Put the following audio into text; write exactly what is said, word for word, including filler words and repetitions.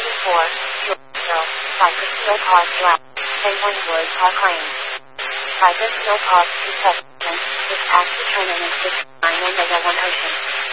thirty-four, Yorkville, Cypress Mill Park Drive, Penguin Woods Park Lane. Cypress Mill Park two seven, with tax determinant six nine Omega one Ocean.